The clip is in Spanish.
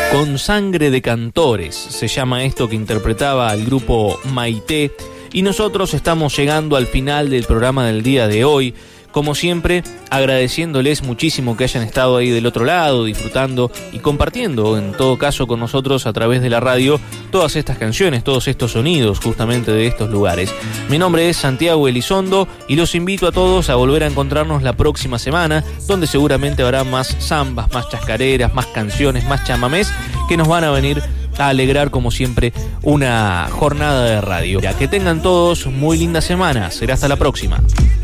Con sangre de cantores, se llama esto que interpretaba el grupo Maite. Y nosotros estamos llegando al final del programa del día de hoy. Como siempre, agradeciéndoles muchísimo que hayan estado ahí del otro lado, disfrutando y compartiendo, en todo caso, con nosotros a través de la radio, todas estas canciones, todos estos sonidos justamente de estos lugares. Mi nombre es Santiago Elizondo y los invito a todos a volver a encontrarnos la próxima semana, donde seguramente habrá más zambas, más chascareras, más canciones, más chamamés que nos van a venir a alegrar, como siempre, una jornada de radio. Que tengan todos muy linda semana. Será hasta la próxima.